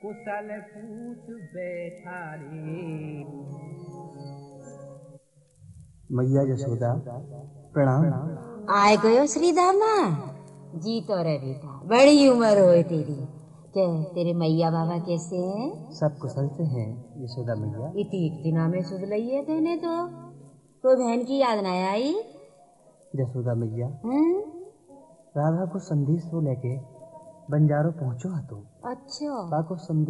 कुशल पूछ बैठा रे। मैया यशोदा प्रणाम। आए गयो श्रीदामा, जी तो रे बेटा, बड़ी उम्र होए तेरी। क्या तेरे मैया बाबा कैसे हैं? सब कुशल से हैं यशोदा मैया। इतनी एक दिना में सुध लइए देने तो बहन की याद न आई? यशोदा मैया राधा को संदेश तो लेके बंजारो पहुंचो हा तो अच्छा को संदेश